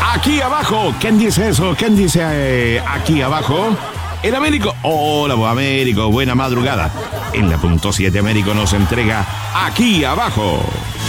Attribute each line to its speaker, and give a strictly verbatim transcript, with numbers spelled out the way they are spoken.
Speaker 1: Aquí abajo. ¿Quién dice eso? ¿Quién dice eh, aquí abajo? El Américo. Hola, Américo. Buena madrugada. En la punto siete Américo nos entrega Aquí abajo.